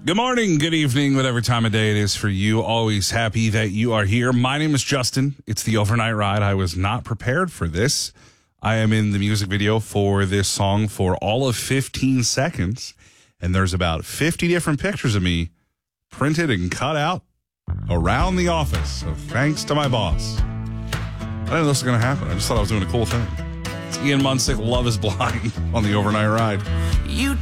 Good morning, good evening, whatever time of day it is for you. Always happy that you are here. My name is Justin. It's the Overnight Ride. I was not prepared for this. I am in the music video for this song for all of 15 seconds, and there's about 50 different pictures of me printed and cut out around the office. So thanks to my boss. I didn't know this was going to happen. I just thought I was doing a cool thing. It's Ian Munsick, Love is Blind on the Overnight Ride. You